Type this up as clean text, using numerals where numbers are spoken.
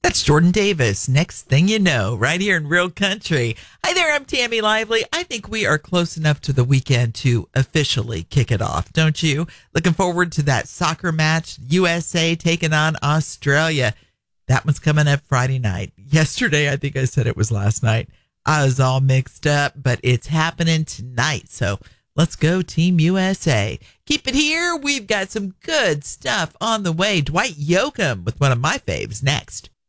That's Jordan Davis. Next thing you know, right here in Real Country. Hi there, I'm Tammy Lively. I think we are close enough to the weekend to officially kick it off, don't you? Looking forward to that soccer match, USA taking on Australia. That one's coming up Friday night. Yesterday, I think I said it was last night. I was all mixed up, but it's happening tonight. So let's go Team USA. Keep it here. We've got some good stuff on the way. Dwight Yoakam with one of my faves next.